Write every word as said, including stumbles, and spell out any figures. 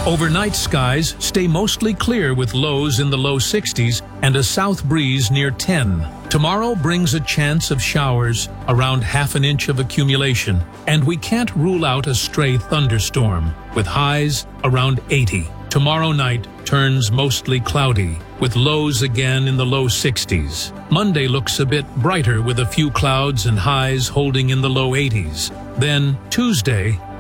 Overnight skies stay mostly clear with lows in the low sixties and a south breeze near ten. Tomorrow brings a chance of showers, around half an inch of accumulation, and we can't rule out a stray thunderstorm, with highs around eighty. Tomorrow night turns mostly cloudy, with lows again in the low sixties. Monday looks a bit brighter with a few clouds and highs holding in the low eighties. Then Tuesday,